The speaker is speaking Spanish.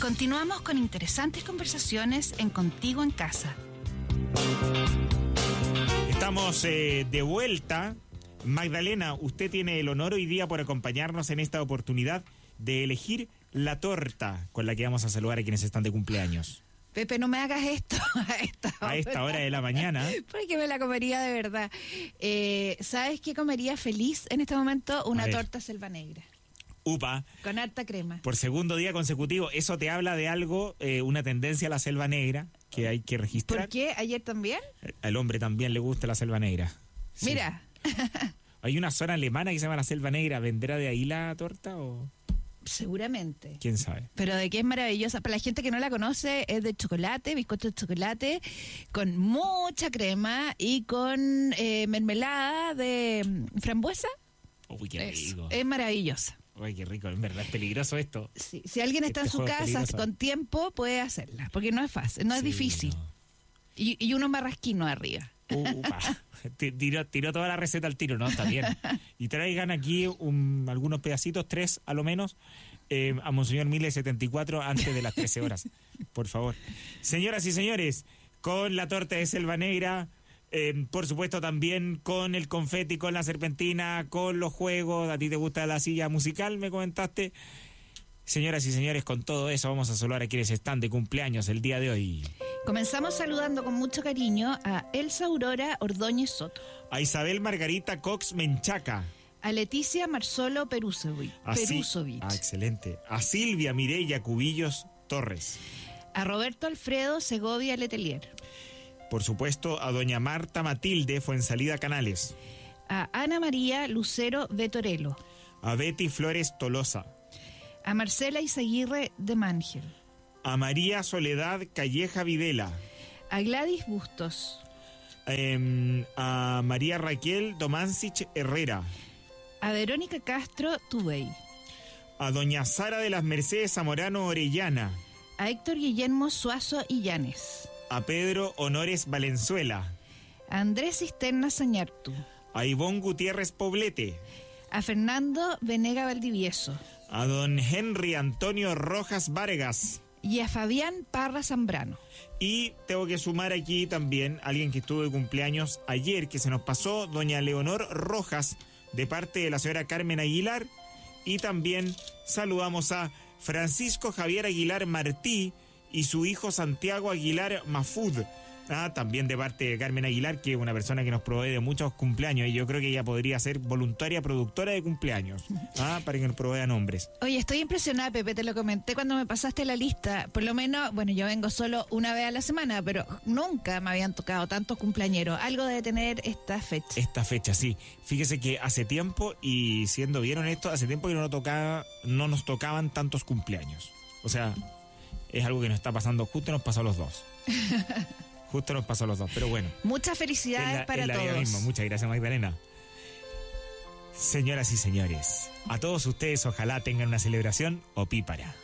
Continuamos con interesantes conversaciones en Contigo en Casa. Estamos de vuelta. Magdalena, usted tiene el honor hoy día por acompañarnos en esta oportunidad de elegir la torta con la que vamos a saludar a quienes están de cumpleaños. Pepe, no me hagas esto a esta hora de la mañana. Porque me la comería de verdad. ¿Sabes qué comería feliz en este momento? Una torta selva negra. Upa. Con harta crema. Por segundo día consecutivo. Eso te habla de algo, una tendencia a la selva negra que hay que registrar. ¿Por qué? ¿Ayer también? Al hombre también le gusta la selva negra. Sí. Mira. Hay una zona alemana que se llama la selva negra. ¿Vendrá de ahí la torta o...? Seguramente. ¿Quién sabe? Pero de qué es maravillosa. Para la gente que no la conoce, es de chocolate, bizcocho de chocolate, con mucha crema y con mermelada de frambuesa. Uy, qué rico. Es maravillosa. Uy, qué rico. En verdad es peligroso esto. Sí. Si alguien está en su casa con tiempo, puede hacerla. Porque no es fácil, no es difícil. No. Y uno marrasquino arriba. Tiró toda la receta al tiro, ¿no? Está bien. Y traigan aquí algunos pedacitos, 3 a lo menos, a Monseñor 1074 antes de las 13 horas, por favor. Señoras y señores, con la torta de selva negra, por supuesto también con el confeti, con la serpentina, con los juegos. A ti te gusta la silla musical, me comentaste. Señoras y señores, con todo eso vamos a saludar a quienes están de cumpleaños el día de hoy. Comenzamos saludando con mucho cariño a Elsa Aurora Ordóñez Soto, a Isabel Margarita Cox Menchaca, a Leticia Marzolo Perusovich. Excelente. A Silvia Mireya Cubillos Torres, a Roberto Alfredo Segovia Letelier, por supuesto a doña Marta Matilde Fuensalida Canales, a Ana María Lucero Vetorelo, a Betty Flores Tolosa, a Marcela Izaguirre de Mangel, a María Soledad Calleja Videla, a Gladys Bustos, a María Raquel Domancich Herrera, a Verónica Castro Tubey, a doña Sara de las Mercedes Zamorano Orellana, a Héctor Guillermo Suazo Illanes, a Pedro Honores Valenzuela, a Andrés Cisterna Sañartu, a Ivonne Gutiérrez Poblete, a Fernando Venega Valdivieso, a don Henry Antonio Rojas Vargas y a Fabián Parra Zambrano. Y tengo que sumar aquí también a alguien que estuvo de cumpleaños ayer, que se nos pasó, doña Leonor Rojas, de parte de la señora Carmen Aguilar. Y también saludamos a Francisco Javier Aguilar Martí y su hijo Santiago Aguilar Mafud. También de parte de Carmen Aguilar, que es una persona que nos provee de muchos cumpleaños, y yo creo que ella podría ser voluntaria productora de cumpleaños, para que nos provea nombres. Oye, estoy impresionada, Pepe, te lo comenté cuando me pasaste la lista. Por lo menos, bueno, yo vengo solo una vez a la semana, pero nunca me habían tocado tantos cumpleañeros. Algo debe tener esta fecha. Esta fecha, sí. Fíjese que hace tiempo, y siendo bien honesto, hace tiempo que no nos tocaban tantos cumpleaños. O sea, es algo que nos está pasando, justo nos pasó a los dos. Justo nos pasó a los dos, pero bueno. Muchas felicidades para todos. Misma. Muchas gracias, Magdalena. Señoras y señores, a todos ustedes ojalá tengan una celebración opípara.